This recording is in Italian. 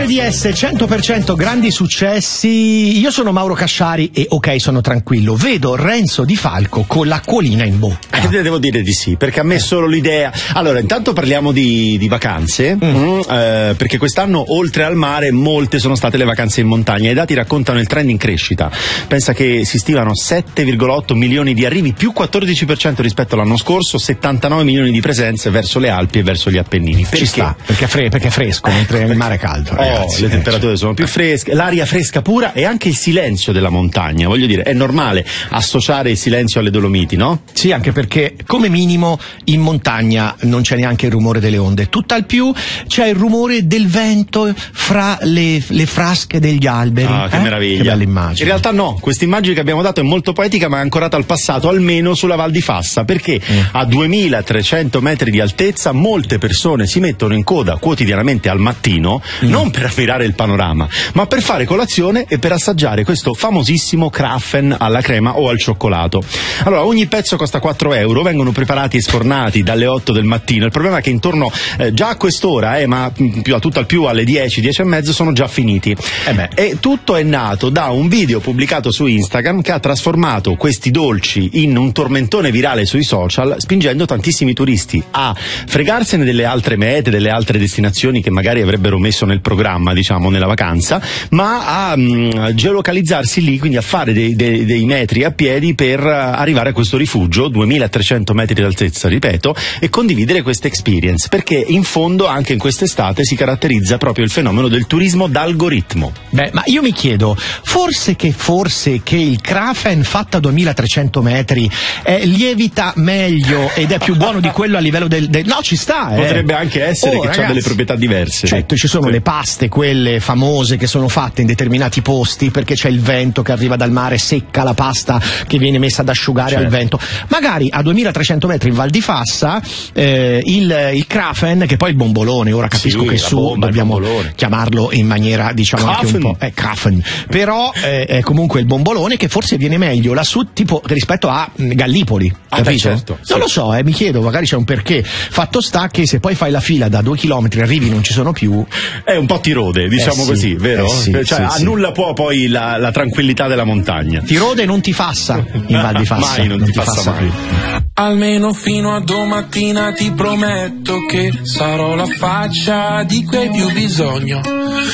RDS 100% grandi successi. Io sono Mauro Casciari e ok, sono tranquillo. Vedo Renzo Di Falco con l'acquolina in bocca. Devo dire di sì, perché a me solo l'idea. Allora, intanto parliamo di vacanze, perché quest'anno oltre al mare molte sono state le vacanze in montagna. I dati raccontano il trend in crescita. Pensa che si stimano 7,8 milioni di arrivi, più 14% rispetto all'anno scorso, 79 milioni di presenze verso le Alpi e verso gli Appennini. Perché? Ci sta, perché è fresco, mentre il mare è caldo. Ragazzi, le temperature sono più fresche, l'aria fresca pura e anche il silenzio della montagna. Voglio dire, è normale associare il silenzio alle Dolomiti, no? Sì, anche perché come minimo in montagna non c'è neanche il rumore delle onde, tutt'al più c'è il rumore del vento fra le frasche degli alberi. Ah, che meraviglia. Che bella immagine. In realtà no, questa immagine che abbiamo dato è molto poetica, ma è ancorata al passato, almeno sulla Val di Fassa, perché a 2300 metri di altezza molte persone si mettono in coda quotidianamente al mattino, non per ammirare il panorama, ma per fare colazione e per assaggiare questo famosissimo Kraffen alla crema o al cioccolato. Allora, ogni pezzo costa 4 euro, vengono preparati e sfornati dalle 8 del mattino. Il problema è che intorno già a quest'ora, ma tutt'al più alle 10 e mezzo sono già finiti. E tutto è nato da un video pubblicato su Instagram che ha trasformato questi dolci in un tormentone virale sui social, spingendo tantissimi turisti a fregarsene delle altre mete, delle altre destinazioni che magari avrebbero messo nel programma, diciamo, nella vacanza, ma a geolocalizzarsi lì, quindi a fare dei metri a piedi per arrivare a questo rifugio, 2300 metri di altezza, ripeto, e condividere questa experience, perché in fondo anche in quest'estate si caratterizza proprio il fenomeno del turismo d'algoritmo. Beh, ma io mi chiedo, forse che il Kraffen fatto a 2300 metri lievita meglio ed è più buono di quello a livello no, ci sta. Potrebbe anche essere che ha delle proprietà diverse. Certo, ci sono le paste, quelle famose che sono fatte in determinati posti perché c'è il vento che arriva dal mare, secca la pasta che viene messa ad asciugare al vento. Magari a 2300 metri in Val di Fassa il Kraffen, che poi è il bombolone, ora capisco che dobbiamo chiamarlo in maniera, diciamo, anche un po' Kraffen, però è comunque il bombolone che forse viene meglio lassù, tipo rispetto a Gallipoli, capito? Certo, non lo so, mi chiedo, magari c'è un perché. Fatto sta che se poi fai la fila da 2 chilometri arrivi, non ci sono più, è un po' ti rode, diciamo così, vero? Annulla poi la tranquillità della montagna. Ti rode e non ti fassa in Val di Fassa. Mai, non ti fassa mai. Almeno fino a domattina ti prometto che sarò la faccia di cui hai più bisogno.